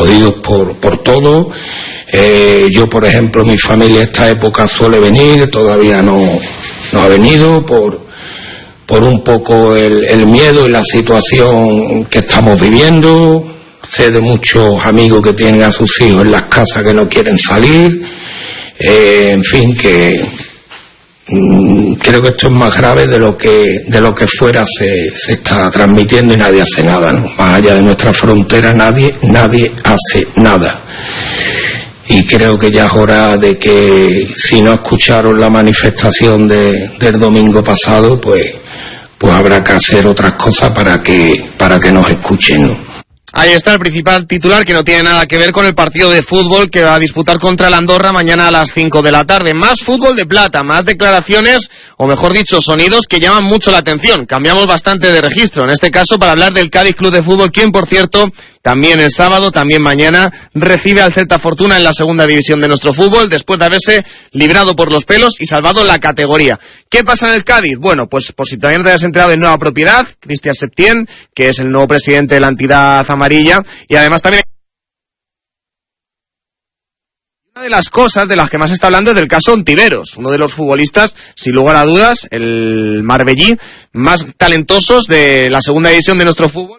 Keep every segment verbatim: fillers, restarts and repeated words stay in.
jodidos por, por todo. Eh, yo, por ejemplo, mi familia esta época suele venir, todavía no, no ha venido por, por un poco el, el miedo y la situación que estamos viviendo. Sé de muchos amigos que tienen a sus hijos en las casas que no quieren salir. Eh, en fin, que mmm, creo que esto es más grave de lo que de lo que fuera se, se está transmitiendo y nadie hace nada, ¿no? Más allá de nuestra frontera nadie nadie hace nada. Y creo que ya es hora de que, si no escucharon la manifestación de, del domingo pasado, pues, pues habrá que hacer otras cosas para que, para que nos escuchen, ¿no? Ahí está el principal titular, que no tiene nada que ver con el partido de fútbol que va a disputar contra el Andorra mañana a las cinco de la tarde. Más fútbol de plata, más declaraciones, o mejor dicho, sonidos que llaman mucho la atención. Cambiamos bastante de registro, en este caso para hablar del Cádiz Club de Fútbol, quien, por cierto, también el sábado, también mañana, recibe al Celta Fortuna en la segunda división de nuestro fútbol, después de haberse librado por los pelos y salvado la categoría. ¿Qué pasa en el Cádiz? Bueno, pues por si todavía no te hayas enterado, de nueva propiedad, Cristian Septién, que es el nuevo presidente de la entidad amarilla, y además también una de las cosas de las que más se está hablando es del caso Ontiveros, uno de los futbolistas, sin lugar a dudas, el marbellí, más talentosos de la segunda división de nuestro fútbol.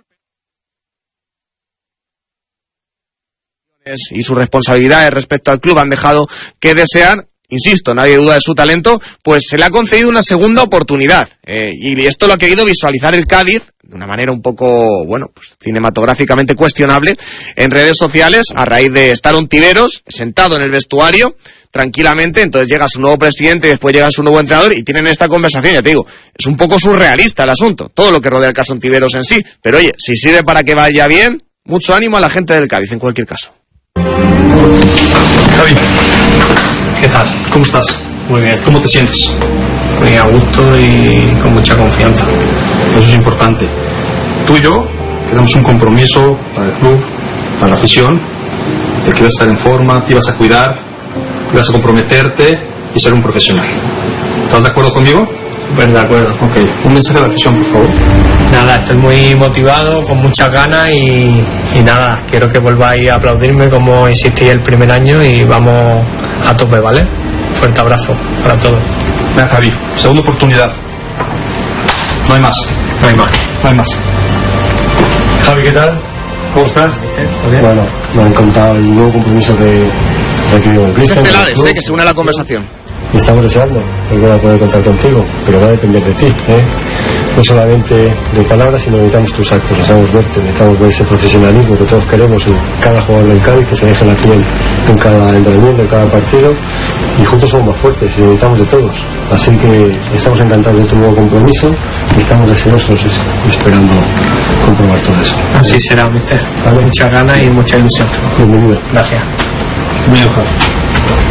Y sus responsabilidades respecto al club han dejado que desear. Insisto, nadie duda de su talento, pues se le ha concedido una segunda oportunidad. Eh, y esto lo ha querido visualizar el Cádiz de una manera un poco, bueno, pues cinematográficamente cuestionable en redes sociales, a raíz de estar Ontiveros sentado en el vestuario tranquilamente. Entonces llega su nuevo presidente y después llega su nuevo entrenador y tienen esta conversación. Ya te digo, es un poco surrealista el asunto, todo lo que rodea el caso Ontiveros en sí. Pero oye, si sirve para que vaya bien, mucho ánimo a la gente del Cádiz en cualquier caso. Javi, ¿qué tal? ¿Cómo estás? Muy bien. ¿Cómo te sientes? Muy a gusto y con mucha confianza. Eso es importante. Tú y yo quedamos un compromiso para el club, para la afición, de que ibas a estar en forma, te ibas a cuidar, ibas a comprometerte y ser un profesional. ¿Estás de acuerdo conmigo? Súper de acuerdo. Ok. Un mensaje a la afición, por favor. Nada, estoy muy motivado, con muchas ganas y, y nada, quiero que volváis a aplaudirme como hicisteis el primer año y vamos a tope, ¿vale? Fuerte abrazo para todos. Ven, Javi, segunda oportunidad. No hay más. No hay más. No hay más. Javi, ¿qué tal? ¿Cómo estás? Bueno, me han contado el nuevo compromiso de, de aquí con Cristian. Es Celades, eh, que se une a la conversación. Y estamos deseando volver a poder contar contigo, pero va a depender de ti, ¿eh? No solamente de palabras, sino necesitamos tus actos, necesitamos verte, necesitamos ver ese profesionalismo que todos queremos en cada jugador del Cádiz, que se deje la piel en cada entrenamiento, en cada partido, y juntos somos más fuertes y necesitamos de todos. Así que estamos encantados de tu nuevo compromiso y estamos deseosos y esperando comprobar todo eso. Así será, mister. ¿Vale? Muchas ganas y mucha ilusión. Bienvenido. Gracias. Bienvenido, Javi.